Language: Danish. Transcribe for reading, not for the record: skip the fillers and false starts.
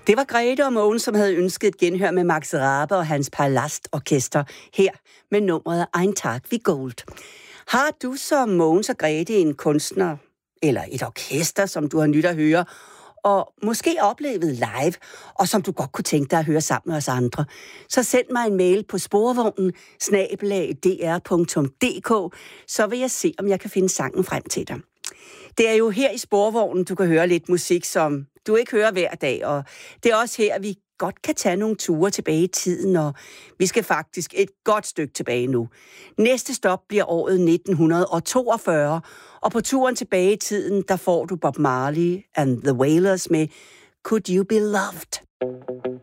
Det var Grete og Mogens, som havde ønsket et genhør med Max Rabe og hans Palastorkester her med nummeret Ein Tag wie Gold. Har du som Mogens og Grete en kunstner eller et orkester, som du har nyt at høre, og måske oplevet live, og som du godt kunne tænke dig at høre sammen med os andre, så send mig en mail på sporvognen@dr.dk, så vil jeg se, om jeg kan finde sangen frem til dig. Det er jo her i Sporvognen, du kan høre lidt musik, som du ikke hører hver dag, og det er også her, vi godt kan tage nogle ture tilbage i tiden, og vi skal faktisk et godt stykke tilbage nu. Næste stop bliver året 1942, og på turen tilbage i tiden, der får du Bob Marley and the Wailers med Could You Be Loved?